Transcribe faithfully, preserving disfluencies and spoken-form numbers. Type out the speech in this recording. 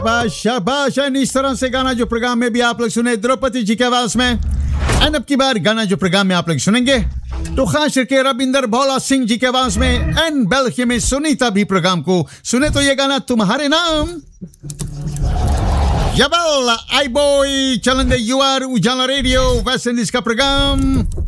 शाबाश शाबाश। एंड इस तरह से गाना जो प्रोग्राम में भी आप लोग सुने द्रौपदी जी की आवाज में। एंड अब की बार गाना जो प्रोग्राम में आप लोग सुनेंगे तो खास करके रविंदर भोला सिंह जी की आवाज में। एंड बेल्जियम में सुनीता भी प्रोग्राम को सुने तो ये गाना तुम्हारे नाम। Jawel, आई बॉय चलन दे you are Ujala radio West Indies का प्रोग्राम